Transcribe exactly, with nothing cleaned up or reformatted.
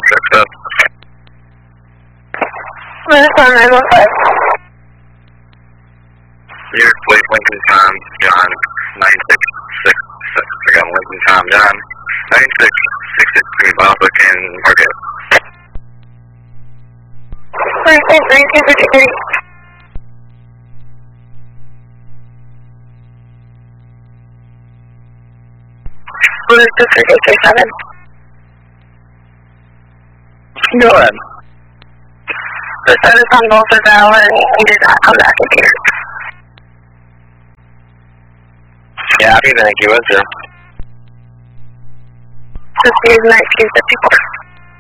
checked up. Minnesota nine one five. Your fleet Lincoln Tom John nine six six six. I got Lincoln Tom John nine six six six three Alpha Can Market. Nine six nine two fifty three. Blue two three eight three seven. Go ahead. The status on both are valid and he did not come back in here. Yeah, happy thank you, what's your? This is nineteen fifty-four.